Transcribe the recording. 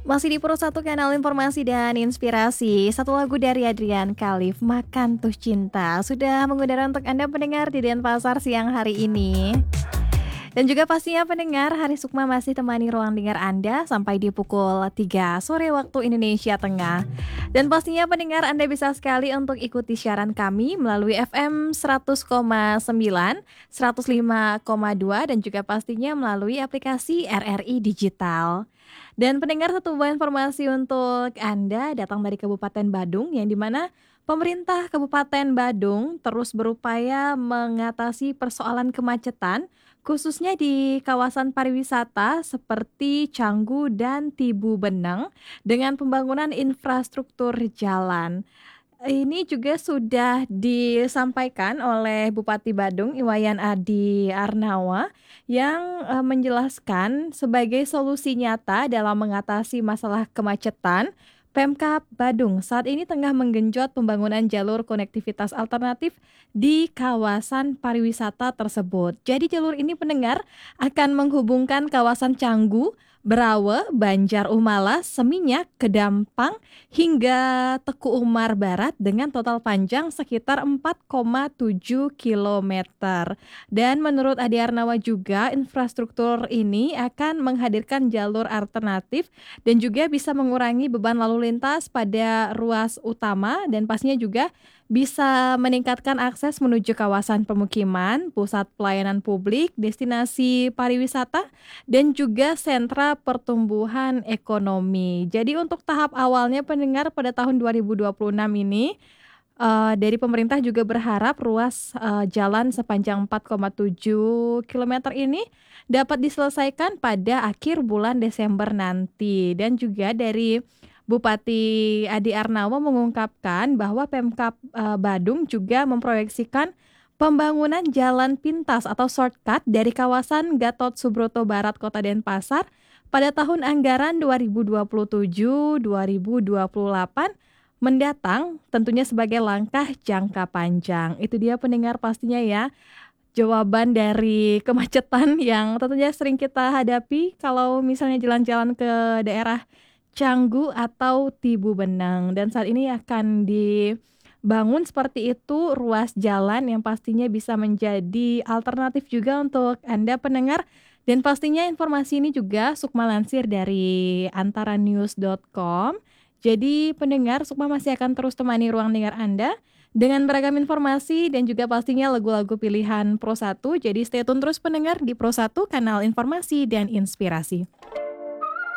Masih di Pro 1 Kanal Informasi dan Inspirasi. Satu lagu dari Adrian Khalif, Makan Tuh Cinta, sudah mengudara untuk Anda pendengar di Denpasar siang hari ini. Dan juga pastinya pendengar, Hari Sukma masih temani ruang dengar Anda sampai di pukul 3 sore waktu Indonesia Tengah. Dan pastinya pendengar, Anda bisa sekali untuk ikuti siaran kami melalui FM 100,9, 105,2 dan juga pastinya melalui aplikasi RRI Digital. Dan pendengar, satu buah informasi untuk Anda datang dari Kabupaten Badung, yang dimana pemerintah Kabupaten Badung terus berupaya mengatasi persoalan kemacetan khususnya di kawasan pariwisata seperti Canggu dan Tibu Beneng dengan pembangunan infrastruktur jalan. Ini juga sudah disampaikan oleh Bupati Badung Iwayan Adi Arnawa yang menjelaskan sebagai solusi nyata dalam mengatasi masalah kemacetan. Pemkab Badung saat ini tengah menggenjot pembangunan jalur konektivitas alternatif di kawasan pariwisata tersebut. Jadi jalur ini pendengar akan menghubungkan kawasan Canggu, Berawe, Banjar Umala, Seminyak, Kedampang hingga Teku Umar Barat dengan total panjang sekitar 4,7 kilometer. Dan menurut Adi Arnawa juga infrastruktur ini akan menghadirkan jalur alternatif dan juga bisa mengurangi beban lalu lintas pada ruas utama dan pastinya juga bisa meningkatkan akses menuju kawasan pemukiman, pusat pelayanan publik, destinasi pariwisata, dan juga sentra pertumbuhan ekonomi. Jadi untuk tahap awalnya pendengar pada tahun 2026 ini, dari pemerintah juga berharap ruas jalan sepanjang 4,7 kilometer ini dapat diselesaikan pada akhir bulan Desember nanti. Dan juga dari Bupati Adi Arnawa mengungkapkan bahwa Pemkab Badung juga memproyeksikan pembangunan jalan pintas atau shortcut dari kawasan Gatot Subroto Barat Kota Denpasar pada tahun anggaran 2027-2028 mendatang, tentunya sebagai langkah jangka panjang. Itu dia pendengar pastinya ya, jawaban dari kemacetan yang tentunya sering kita hadapi kalau misalnya jalan-jalan ke daerah Canggu atau Tibu Beneng. Dan saat ini akan dibangun seperti itu ruas jalan yang pastinya bisa menjadi alternatif juga untuk Anda pendengar. Dan pastinya informasi ini juga Sukma lansir dari antaranews.com. Jadi pendengar, Sukma masih akan terus temani ruang dengar Anda dengan beragam informasi dan juga pastinya lagu-lagu pilihan Pro 1. Jadi stay tune terus pendengar di Pro 1 Kanal Informasi dan Inspirasi.